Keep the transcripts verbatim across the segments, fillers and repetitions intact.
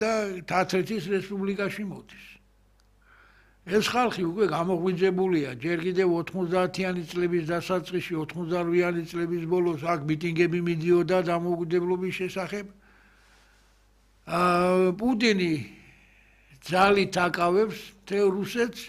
და თათრეთის რესპუბლიკაში მოდის. ეს ხალხი უკვე გამოღვიძებულია, ჯერ კიდევ ოთხმოცდაათიანი წლების დასაწყისში, ოცდაოთხიანი წლების ბოლოს აქ მიტინგები მიდიოდა დამოუკიდებლობის შესახებ. პუტინი ძალით აკავებს მთელ რუსეთს.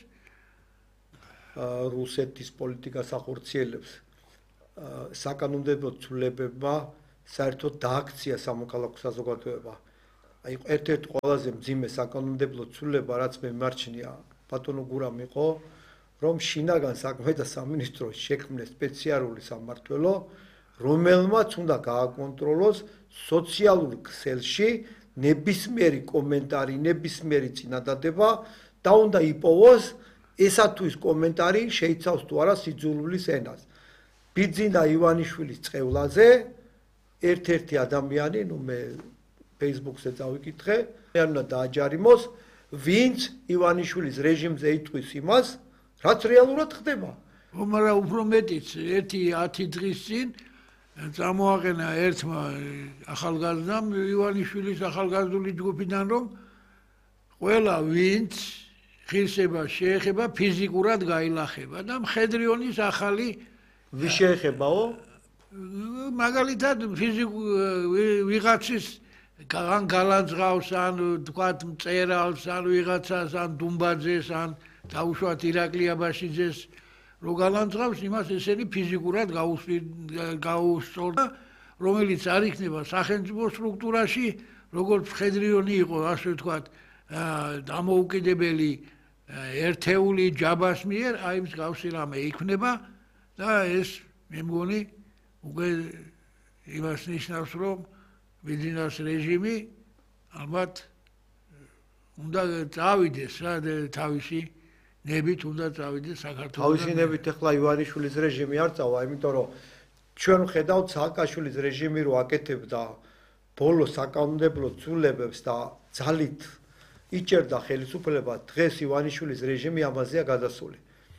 რუსეთის პოლიტიკას ახორციელებს საკანონმდებლო ცვლილებებმა საერთოდ დააქცია სამოქალაქო საზოგადოება. აი ერთ-ერთი ყველაზე მძიმე საკანონმდებლო ცვლილება, რაც მე მიმარჩნია ბატონო გურამ იყო, რომ შინაგან საქმეთა სამინისტროს შექმნეს სპეციალური სამმართველო, რომელმაც უნდა გააკონტროლოს სოციალურ ქსელში ნებისმიერი კომენტარი, ნებისმიერი წინადადება და უნდა იპოვოს ესა თუ ის კომენტარი შეიცავს თუ არა სიძულვილის ენას. ბიძინა ივანიშვილის წევლაზე ერთ-ერთი ადამიანი, ნუ მე Facebook-ზე წავიკითხე, მე უნდა დააჯარიმოს, ვინც ივანიშვილის რეჟიმზე იტყვის იმას, რაც რეალურად ხდება. მაგრამ უფრო მეტიც, ერთი ათი დღის წინ წამოაყენა ერთმა ახალგაზრდამ ივანიშვილის ახალგაზრდული ჯგუფიდან, რომ ყველა ვინც ღირსებას შეეხება ფიზიკურად გაილახება და მხედრიონის ახალი ვის შეეხებაო? მაგალითად ვიღაცის ან გალაძღავს, ან თქვათ მწერალს, ან ვიღაცას, ან დუმბაძეს, ან დაუშვათ ირაკლი აბაშიძეს რო გალანძღავს, იმას ესენი ფიზიკურად გაუსწორდა, რომელიც არ იქნება სახელმწიფო სტრუქტურაში, როგორც მხედრიონი იყო, ასე ვთქვათ, დამოუკიდებელი ერთეული ჯაბას მიერ, აი მსგავსი რამე იქნება და ეს მე მგონი უკვე იმას ნიშნავს, რომ ბიძინას რეჟიმი ალბათ უნდა წავიდეს რა თავისი ნებით უნდა წავიდეს საქართველოს. თავისი ნებით ახლა ივანიშვილის რეჟიმი არ წავა, იმიტომ რომ ჩვენ ვხედავთ სააკაშვილის რეჟიმი რო აკეთებდა ბოლო საკანონმდებლო ცვლილებებს და ძალით იჭერდა ხელისუფლება, დღეს ივანიშვილის რეჟიმი ამაზეა გადასული.